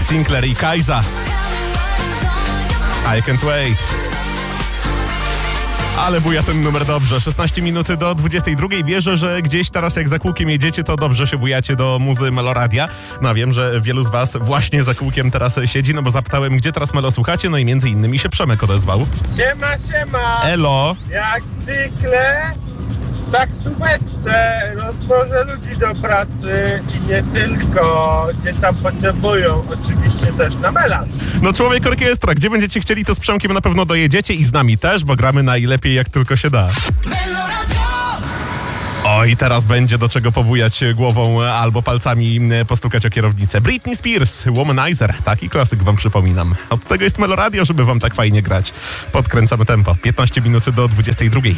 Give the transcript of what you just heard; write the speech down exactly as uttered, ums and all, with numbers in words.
Sinclair i Kajza. I can't wait. Ale buja ten numer dobrze. szesnaście minut do dwudziestej drugiej. Wierzę, że gdzieś teraz jak za kółkiem jedziecie, to dobrze się bujacie do muzy Meloradia. No wiem, że wielu z was właśnie za kółkiem teraz siedzi, no bo zapytałem, gdzie teraz Melo słuchacie, no i między innymi się Przemek odezwał. Siema, siema! Elo! Jak zwykle w taksówce rozwożę ludzi do pracy i nie tylko, gdzie tam potrzebują, oczywiście też na melanż. No człowiek orkiestra, gdzie będziecie chcieli, to z Przemkiem na pewno dojedziecie i z nami też, bo gramy najlepiej jak tylko się da. Oj, teraz będzie do czego pobujać głową albo palcami postukać o kierownicę. Britney Spears, Womanizer, taki klasyk wam przypominam. Od tego jest Meloradio, żeby wam tak fajnie grać. Podkręcamy tempo. piętnaście minut do dwudziestej drugiej.